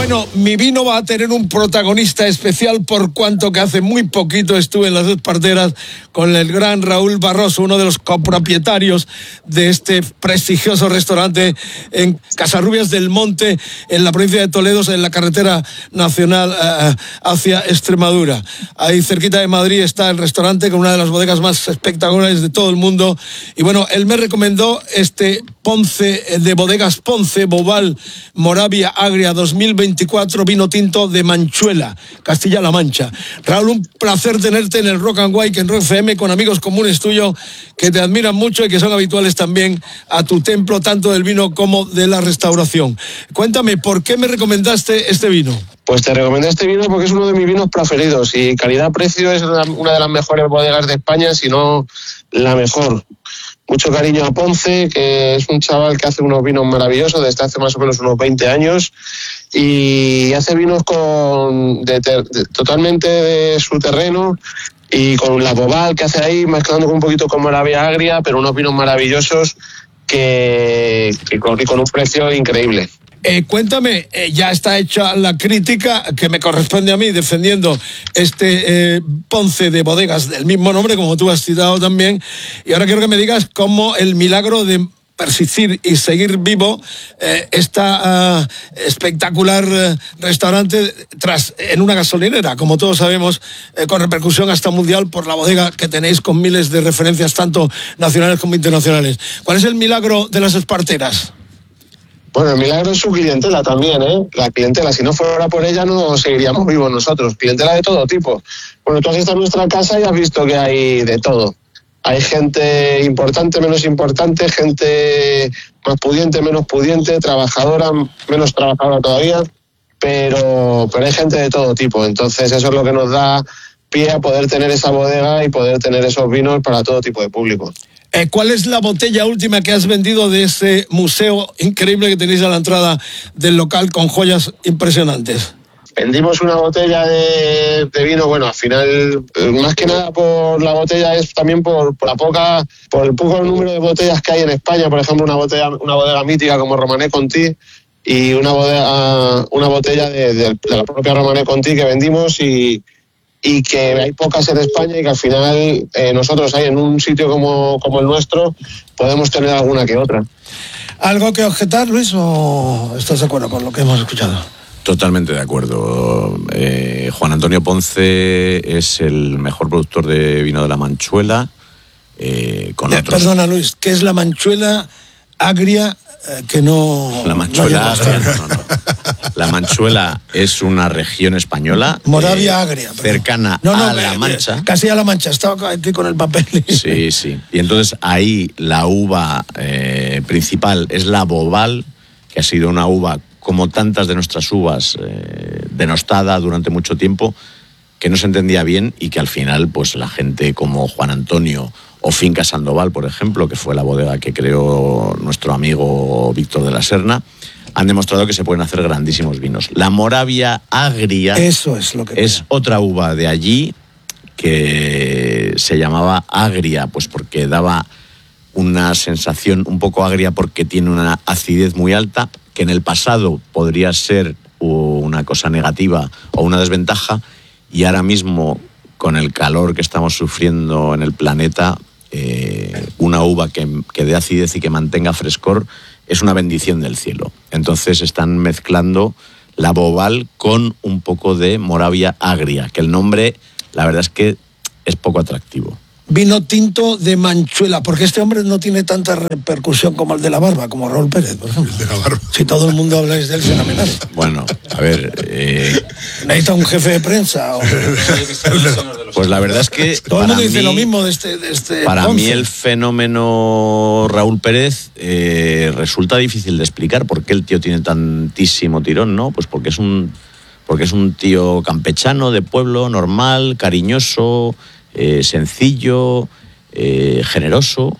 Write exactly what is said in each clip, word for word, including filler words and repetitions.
Bueno, mi vino va a tener un protagonista especial por cuanto que hace muy poquito estuve en las dos parteras con el gran Raúl Barroso, uno de los copropietarios de este prestigioso restaurante en Casarrubias del Monte, en la provincia de Toledo, en la carretera nacional uh, hacia Extremadura. Ahí cerquita de Madrid está el restaurante con una de las bodegas más espectaculares de todo el mundo. Y bueno, él me recomendó este Ponce de Bodegas Ponce, Bobal, Moravia Agria dos mil veinticuatro, vino tinto de Manchuela, Castilla-La Mancha. Raúl, un placer tenerte en el Rock and Wake, en Rock F M, con amigos comunes tuyos que te admiran mucho y que son habituales también a tu templo, tanto del vino como de la restauración. Cuéntame, ¿por qué me recomendaste este vino? Pues te recomendé este vino porque es uno de mis vinos preferidos y calidad-precio es una de las mejores bodegas de España, si no la mejor. Mucho cariño a Ponce, que es un chaval que hace unos vinos maravillosos desde hace más o menos unos veinte años y hace vinos con de, de, totalmente de su terreno y con la Bobal que hace ahí, mezclando con un poquito con Moravia Agria, pero unos vinos maravillosos que, que con, con un precio increíble. Eh, cuéntame, eh, ya está hecha la crítica que me corresponde a mí defendiendo este eh, Ponce de Bodegas del mismo nombre, como tú has citado también, y ahora quiero que me digas cómo el milagro de persistir y seguir vivo eh, esta uh, espectacular uh, restaurante tras en una gasolinera, como todos sabemos, eh, con repercusión hasta mundial por la bodega que tenéis con miles de referencias tanto nacionales como internacionales. ¿Cuál es el milagro de las esparteras? Bueno, el milagro es su clientela también, ¿eh? La clientela, si no fuera por ella no seguiríamos vivos nosotros. Clientela de todo tipo. Bueno, tú has estado en nuestra casa y has visto que hay de todo. Hay gente importante, menos importante, gente más pudiente, menos pudiente, trabajadora, menos trabajadora todavía, pero, pero hay gente de todo tipo. Entonces eso es lo que nos da pie a poder tener esa bodega y poder tener esos vinos para todo tipo de público. Eh, ¿Cuál es la botella última que has vendido de ese museo increíble que tenéis a la entrada del local con joyas impresionantes? Vendimos una botella de, de vino, bueno, al final, más que nada por la botella es también por, por la poca, por el poco número de botellas que hay en España. Por ejemplo, una botella, una bodega mítica como Romanée Conti y una bodega, una botella de, de, de la propia Romanée Conti que vendimos y y que hay pocas en España y que al final eh, nosotros ahí en un sitio como, como el nuestro podemos tener alguna que otra. ¿Algo que objetar, Luis, o estás de acuerdo con lo que hemos escuchado? Totalmente de acuerdo. Eh, Juan Antonio Ponce es el mejor productor de vino de la Manchuela. Eh, con eh, otros... Perdona, Luis, ¿qué es la Manchuela Agria? Eh, que no... La Manchuela no Agria, no, no, no. La Manchuela es una región española. Moravia eh, Agria. Pero... cercana no, no, a me, La Mancha. Casi a La Mancha, estaba aquí con el papel. Sí, sí. Y entonces ahí la uva eh, principal es la Bobal, que ha sido una uva, como tantas de nuestras uvas, eh, denostada durante mucho tiempo, que no se entendía bien y que al final, pues la gente como Juan Antonio o Finca Sandoval, por ejemplo, que fue la bodega que creó nuestro amigo Víctor de la Serna, han demostrado que se pueden hacer grandísimos vinos. La Moravia Agria Eso es, lo que es otra uva de allí que se llamaba agria, pues porque daba una sensación un poco agria porque tiene una acidez muy alta, que en el pasado podría ser una cosa negativa o una desventaja, y ahora mismo, con el calor que estamos sufriendo en el planeta, eh, una uva que, que dé acidez y que mantenga frescor es una bendición del cielo. Entonces están mezclando la Bobal con un poco de Moravia Agria, que el nombre, la verdad es que es poco atractivo. Vino tinto de Manchuela, porque este hombre no tiene tanta repercusión como el de la barba, como Raúl Pérez, por ejemplo. El de la barba. Si todo el mundo habláis de él, fenomenal. Bueno, a ver... Eh... ¿Necesita un jefe de prensa? O... Pues la verdad es que... Todo el mundo dice mí, lo mismo de este... De este para Ponce. mí el fenómeno Raúl Pérez eh, resulta difícil de explicar por qué el tío tiene tantísimo tirón, ¿no? Pues porque es un, porque es un tío campechano, de pueblo, normal, cariñoso... Eh, sencillo, eh, generoso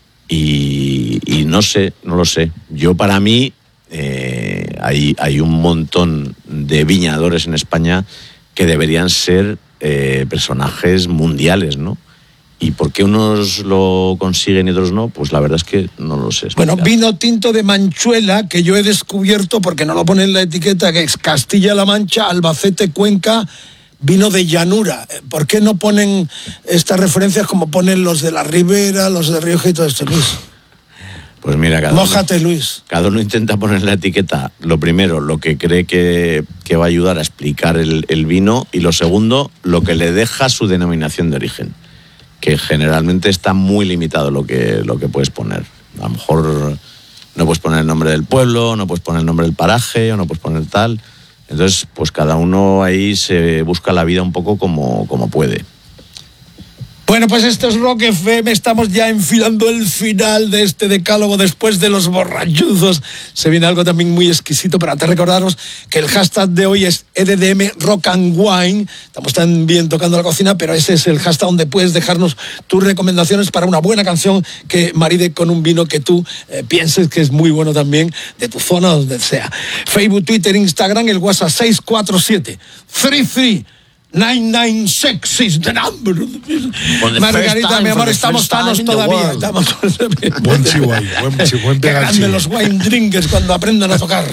y, y no sé, no lo sé. Yo para mí eh, hay, hay un montón de viñadores en España que deberían ser eh, personajes mundiales, ¿no? Y por qué unos lo consiguen y otros no, pues la verdad es que no lo sé. Bueno, vino tinto de Manchuela, que yo he descubierto, porque no lo pone en la etiqueta, que es Castilla-La Mancha, Albacete, Cuenca, vino de llanura. ¿Por qué no ponen estas referencias como ponen los de la Ribera, los de Rioja y todo esto, Luis? Pues mira, cada Mójate, uno, Luis. Cada uno intenta poner en la etiqueta, lo primero, lo que cree que, que va a ayudar a explicar el, el vino, y lo segundo, lo que le deja su denominación de origen, que generalmente está muy limitado lo que, lo que puedes poner. A lo mejor no puedes poner el nombre del pueblo, no puedes poner el nombre del paraje, o no puedes poner tal. Entonces, pues cada uno ahí se busca la vida un poco como, como puede. Bueno, pues esto es Rock F M, estamos ya enfilando el final de este decálogo después de los borrachuzos. Se viene algo también muy exquisito, pero antes recordaros que el hashtag de hoy es E D D M Rock and Wine. Estamos también tocando la cocina, pero ese es el hashtag donde puedes dejarnos tus recomendaciones para una buena canción que maride con un vino que tú eh, pienses que es muy bueno también, de tu zona, donde sea. Facebook, Twitter, Instagram, el WhatsApp seis cuatro siete, tres tres nueve nueve seis is the number. Margarita, mi amor, estamos tanos todavía. Estamos... Buen chihuahua, buen chihuahua, buen Qué grande los wine drinkers cuando aprendan a tocar.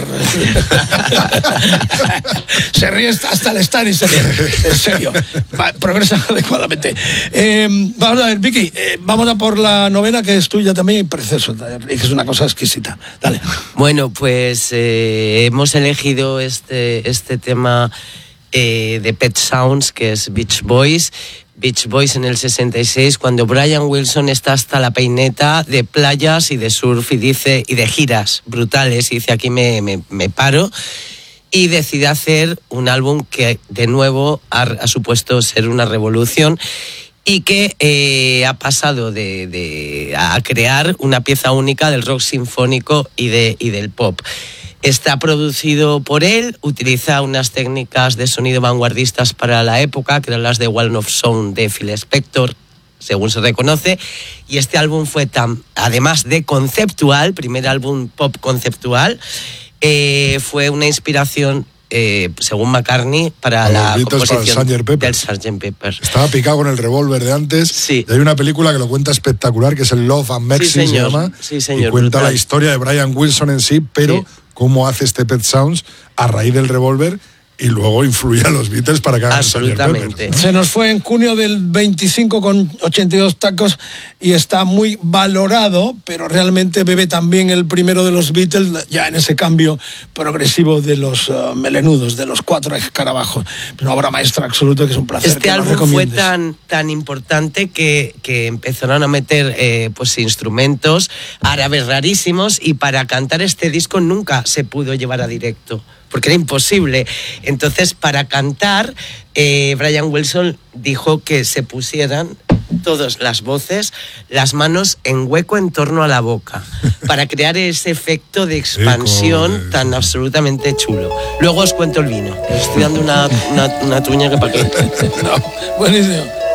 Se ríe hasta el stand y se ríe. En serio. Va, progresa adecuadamente. Eh, vamos a ver, Vicky, eh, vamos a por la novena, que es tuya también, precioso. Es una cosa exquisita. Dale. Bueno, pues eh, hemos elegido este, este tema Eh, de Pet Sounds, que es Beach Boys. Beach Boys en el sesenta y seis, cuando Brian Wilson está hasta la peineta de playas y de surf y dice, y de giras brutales, y dice, aquí me, me, me paro, y decide hacer un álbum que de nuevo ha, ha supuesto ser una revolución, y que eh, ha pasado de, de, a crear una pieza única del rock sinfónico y, de, y del pop. Está producido por él, utiliza unas técnicas de sonido vanguardistas para la época, que eran las de Wall of Sound de Phil Spector, según se reconoce, y este álbum fue tan, además de conceptual, primer álbum pop conceptual, eh, fue una inspiración, eh, según McCartney, para la composición del sergeant Pepper. Estaba picado con el revólver de antes. Sí. Y hay una película que lo cuenta espectacular, que es el Love and Mercy, sí, se llama, sí, señor, y cuenta brutal. la historia de Brian Wilson en sí, pero sí, cómo hace este Pet Sounds a raíz del revólver, y luego influye a los Beatles para que hagan absolutamente. Se nos fue en junio del veinticinco con ochenta y dos tacos y está muy valorado, pero realmente bebe también el primero de los Beatles, ya en ese cambio progresivo de los uh, melenudos, de los cuatro escarabajos. Una obra maestra absoluta, que es un placer. Este álbum fue tan, tan importante que, que empezaron a meter eh, pues instrumentos árabes rarísimos, y para cantar este disco nunca se pudo llevar a directo, porque era imposible. Entonces, para cantar, eh, Brian Wilson dijo que se pusieran todas las voces, las manos en hueco en torno a la boca, para crear ese efecto de expansión tan absolutamente chulo. Luego os cuento el vino. Estoy dando una, una, una tuña que para qué. No, buenísimo.